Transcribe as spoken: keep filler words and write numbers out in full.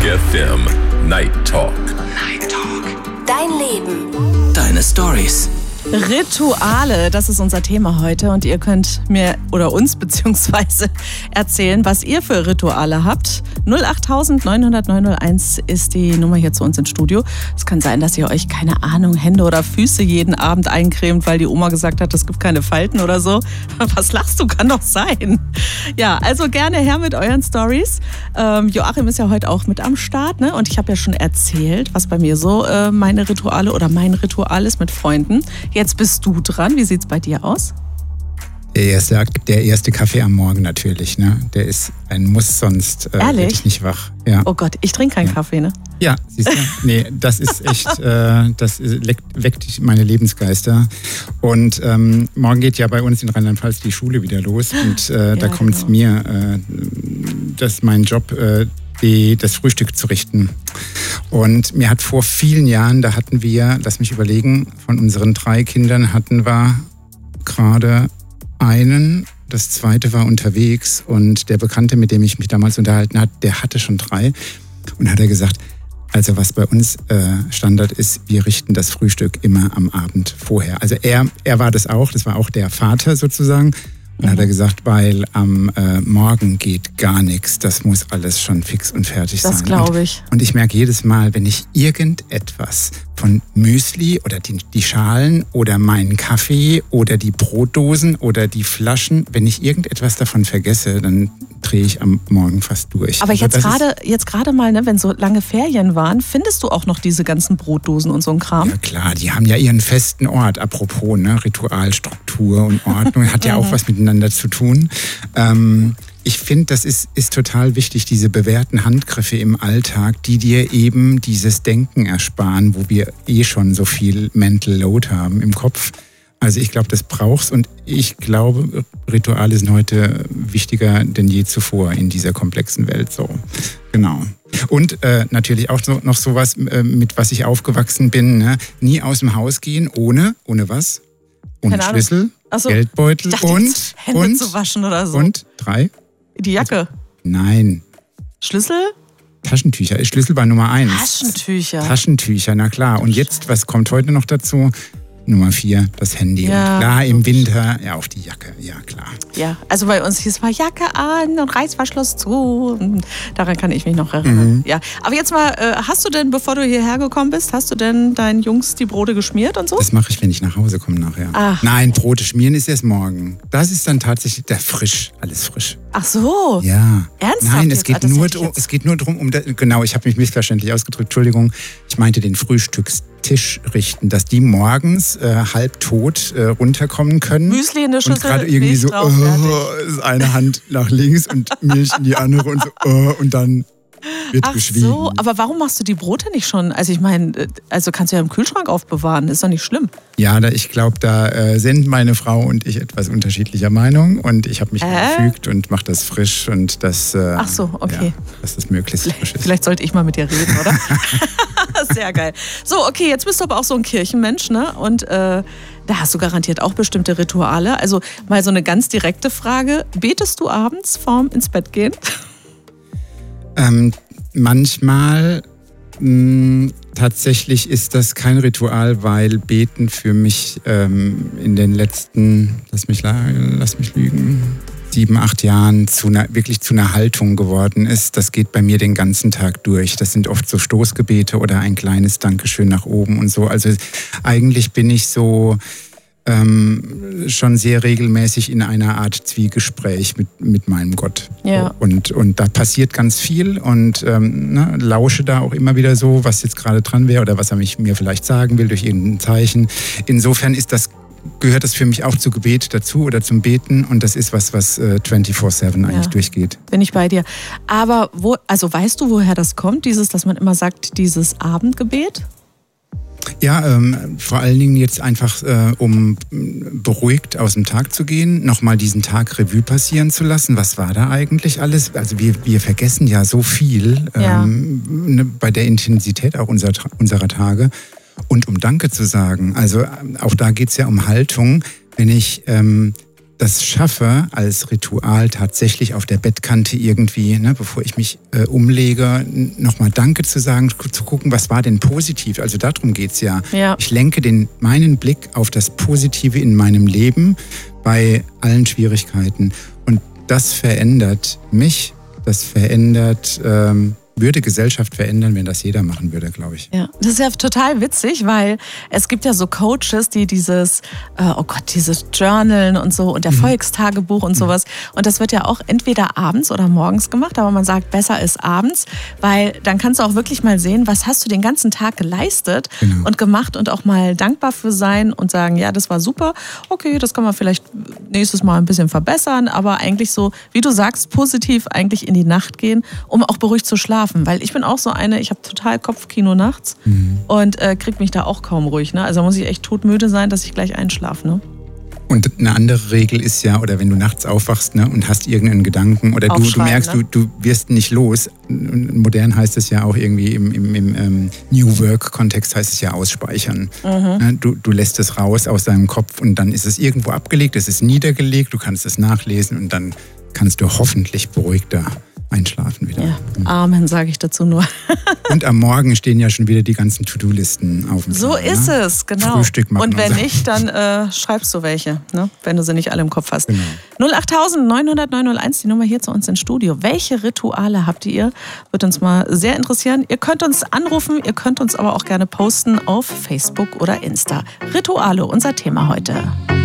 F M Night Talk. Night Talk. Dein Leben. Deine Stories. Rituale, das ist unser Thema heute und ihr könnt mir oder uns beziehungsweise erzählen, was ihr für Rituale habt. null acht neun null null neun null eins ist die Nummer hier zu uns ins Studio. Es kann sein, dass ihr euch, keine Ahnung, Hände oder Füße jeden Abend eincremt, weil die Oma gesagt hat, es gibt keine Falten oder so. Was lachst du? Kann doch sein. Ja, also gerne her mit euren Stories. Ähm, Joachim ist ja heute auch mit am Start, ne? Und ich habe ja schon erzählt, was bei mir so äh, meine Rituale oder mein Ritual ist mit Freunden. Jetzt bist du dran. Wie sieht's bei dir aus? Der erste, der erste Kaffee am Morgen natürlich, ne? Der ist ein Muss, sonst äh, werde ich nicht wach. Ja. Oh Gott, ich trinke keinen ja. Kaffee, ne? Ja, siehst du? Nee, das ist echt, äh, das weckt meine Lebensgeister. Und ähm, morgen geht ja bei uns in Rheinland-Pfalz die Schule wieder los. Und äh, ja, da kommt es genau. mir, äh, das ist mein Job, äh, die, das Frühstück zu richten. Und mir hat vor vielen Jahren, da hatten wir, lass mich überlegen, von unseren drei Kindern hatten wir gerade einen, das zweite war unterwegs und der Bekannte, mit dem ich mich damals unterhalten habe, der hatte schon drei und hat er gesagt, also was bei uns äh, Standard ist, wir richten das Frühstück immer am Abend vorher. Also er, er war das auch, das war auch der Vater sozusagen. Und dann hat er gesagt, weil am äh, Morgen geht gar nichts, das muss alles schon fix und fertig das sein. Das glaube ich. Und, und ich merke jedes Mal, wenn ich irgendetwas von Müsli oder die, die Schalen oder meinen Kaffee oder die Brotdosen oder die Flaschen, wenn ich irgendetwas davon vergesse, dann drehe ich am Morgen fast durch. Aber also jetzt gerade jetzt gerade mal, ne, wenn so lange Ferien waren, findest du auch noch diese ganzen Brotdosen und so ein Kram? Ja klar, die haben ja ihren festen Ort. Apropos, ne, Ritualstruktur und Ordnung hat ja auch was miteinander zu tun. Ähm, ich finde, das ist, ist total wichtig, diese bewährten Handgriffe im Alltag, die dir eben dieses Denken ersparen, wo wir eh schon so viel Mental Load haben im Kopf. Also ich glaube, das brauchst und ich glaube, Rituale sind heute wichtiger denn je zuvor in dieser komplexen Welt. So, genau. Und äh, natürlich auch so, noch sowas, äh, mit was ich aufgewachsen bin, ne? Nie aus dem Haus gehen ohne, ohne was? Ohne Keine Schlüssel, so. Geldbeutel dachte, und Hände und, zu waschen oder so. Und drei? Die Jacke. Nein. Schlüssel? Taschentücher. Schlüssel war Nummer eins. Taschentücher. Taschentücher, na klar. Und jetzt, was kommt heute noch dazu? Nummer vier, das Handy. Ja, und klar, im Winter, ja, auch die Jacke. Ja, klar. Ja, also bei uns hieß es mal Jacke an und Reißverschluss zu. Daran kann ich mich noch erinnern. Mhm. Ja, aber jetzt mal, hast du denn, bevor du hierher gekommen bist, hast du denn deinen Jungs die Brote geschmiert und so? Das mache ich, wenn ich nach Hause komme nachher. Ach. Nein, Brote schmieren ist erst morgen. Das ist dann tatsächlich der frisch, alles frisch. Ach so. Ja. Ernsthaft? Nein, es jetzt? geht, Ah, nur drum, es geht nur darum, um genau, ich habe mich missverständlich ausgedrückt, Entschuldigung. Ich meinte den Frühstückstisch richten, dass die morgens äh, halb tot äh, runterkommen können. Müsli in der Schüssel. Und gerade irgendwie so, drauf, oh, ist eine Hand nach links und Milch in die andere und so, oh, und dann wird Ach geschwiegen. so, aber warum machst du die Brote nicht schon? Also ich meine, also kannst du ja im Kühlschrank aufbewahren, ist doch nicht schlimm. Ja, da, ich glaube, da äh, sind meine Frau und ich etwas unterschiedlicher Meinung und ich habe mich äh? gefügt und mache das frisch und das, äh, Ach so, okay. Ja, dass das möglichst vielleicht, frisch ist. Vielleicht sollte ich mal mit dir reden, oder? Sehr geil. So, okay, jetzt bist du aber auch so ein Kirchenmensch, ne? Und äh, da hast du garantiert auch bestimmte Rituale. Also mal so eine ganz direkte Frage. Betest du abends vorm ins Bett gehen? Ähm, manchmal mh, tatsächlich ist das kein Ritual, weil Beten für mich ähm, in den letzten, lass mich, lass mich lügen, sieben, acht Jahren zu einer, wirklich zu einer Haltung geworden ist. Das geht bei mir den ganzen Tag durch. Das sind oft so Stoßgebete oder ein kleines Dankeschön nach oben und so. Also eigentlich bin ich so ähm, schon sehr regelmäßig in einer Art Zwiegespräch mit, mit meinem Gott. Ja. Und, und da passiert ganz viel und ähm, ne, lausche da auch immer wieder so, was jetzt gerade dran wäre oder was er mich, mir vielleicht sagen will durch irgendein Zeichen. Insofern ist das gehört das für mich auch zu Gebet dazu oder zum Beten und das ist was, was äh, vierundzwanzig sieben eigentlich ja, durchgeht. Bin ich bei dir. Aber wo, also weißt du, woher das kommt, dieses, dass man immer sagt, dieses Abendgebet? Ja, ähm, vor allen Dingen jetzt einfach, äh, um beruhigt aus dem Tag zu gehen, nochmal diesen Tag Revue passieren zu lassen. Was war da eigentlich alles? Also wir, wir vergessen ja so viel ja. ähm, ne, bei der Intensität auch unserer, unserer Tage. Und um Danke zu sagen, also auch da geht es ja um Haltung. Wenn ich ähm, das schaffe, als Ritual tatsächlich auf der Bettkante irgendwie, ne, bevor ich mich äh, umlege, nochmal Danke zu sagen, zu gucken, was war denn positiv. Also darum geht's ja. ja. Ich lenke den, meinen Blick auf das Positive in meinem Leben bei allen Schwierigkeiten. Und das verändert mich, das verändert... Ähm, würde Gesellschaft verändern, wenn das jeder machen würde, glaube ich. Ja, das ist ja total witzig, weil es gibt ja so Coaches, die dieses, äh, oh Gott, dieses Journalen und so und Erfolgstagebuch und sowas. Und das wird ja auch entweder abends oder morgens gemacht, aber man sagt, besser ist abends, weil dann kannst du auch wirklich mal sehen, was hast du den ganzen Tag geleistet genau. und gemacht und auch mal dankbar für sein und sagen, ja, das war super, okay, das kann man vielleicht nächstes Mal ein bisschen verbessern, aber eigentlich so, wie du sagst, positiv eigentlich in die Nacht gehen, um auch beruhigt zu schlafen. Weil ich bin auch so eine, ich habe total Kopfkino nachts mhm. und äh, kriege mich da auch kaum ruhig. Ne? Also muss ich echt todmüde sein, dass ich gleich einschlafe. Ne? Und eine andere Regel ist ja, oder wenn du nachts aufwachst, ne, und hast irgendeinen Gedanken oder du, du merkst, ne? du, du wirst nicht los. Modern heißt es ja auch irgendwie im, im, im ähm, New Work-Kontext heißt es ja ausspeichern. Mhm. Ne? Du, du lässt es raus aus deinem Kopf und dann ist es irgendwo abgelegt, es ist niedergelegt, du kannst es nachlesen und dann kannst du hoffentlich beruhigter einschlafen wieder. Ja, Amen, sage ich dazu nur. Und am Morgen stehen ja schon wieder die ganzen To-Do-Listen auf dem So Plan, ist ne? es, genau. Frühstück machen und wenn und so. nicht, dann äh, schreibst du welche, ne? Wenn du sie nicht alle im Kopf hast. Genau. null acht neun null null neun null eins, die Nummer hier zu uns ins Studio. Welche Rituale habt ihr? Würde uns mal sehr interessieren. Ihr könnt uns anrufen, ihr könnt uns aber auch gerne posten auf Facebook oder Insta. Rituale, unser Thema heute.